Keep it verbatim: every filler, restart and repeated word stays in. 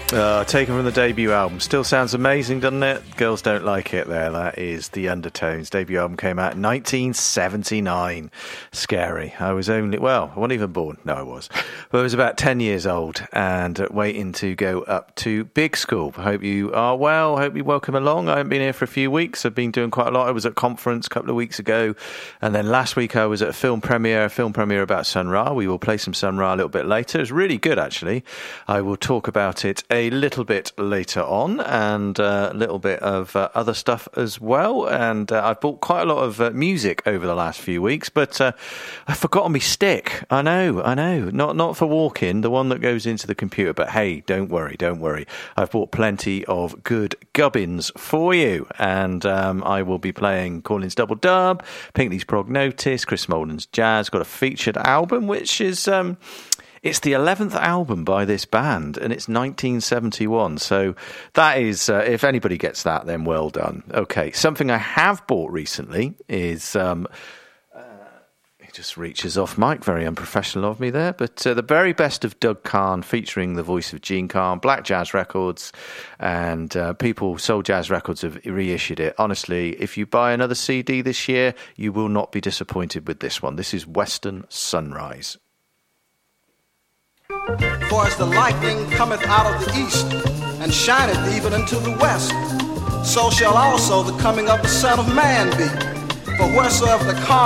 Uh, taken from the debut album. Still sounds amazing, doesn't it? Girls Don't Like It there. That is The Undertones. Debut album came out in nineteen seventy-nine. Scary. I was only, well, I wasn't even born. No, I was. But I was about ten years old and waiting to go up to big school. I hope you are well. I hope you're welcome along. I haven't been here for a few weeks. I've been doing quite a lot. I was at a conference a couple of weeks ago. And then last week I was at a film premiere, a film premiere about Sun Ra. We will play some Sun Ra a little bit later. It was really good, actually. I will talk about it a little bit later on, and uh, a little bit of uh, other stuff as well. And uh, I've bought quite a lot of uh, music over the last few weeks, but uh, I've forgotten my stick. I know, I know. Not not for walking, the one that goes into the computer, but hey, don't worry, don't worry. I've bought plenty of good gubbins for you, and um, I will be playing Callins Double Dub, Pinkley's Prognotis, Chris Smolden's Jazz, got a featured album, which is... Um, It's the eleventh album by this band, and it's nineteen seventy-one. So that is, uh, if anybody gets that, then well done. Okay, something I have bought recently is... Um, uh, he just reaches off mic, very unprofessional of me there. But uh, the very best of Doug Kahn, featuring the voice of Gene Kahn, Black Jazz Records, and uh, people, Soul Jazz Records have reissued it. Honestly, if you buy another C D this year, you will not be disappointed with this one. This is Western Sunrise. For as the lightning cometh out of the east, and shineth even unto the west, so shall also the coming of the Son of Man be. For wheresoever the car